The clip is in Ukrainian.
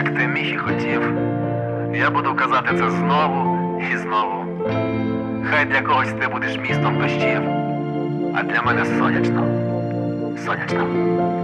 як ти міг і хотів. Я буду казати це знову і знову. Хай для когось ти будеш містом дощів, а для мене сонячно. Сонячно.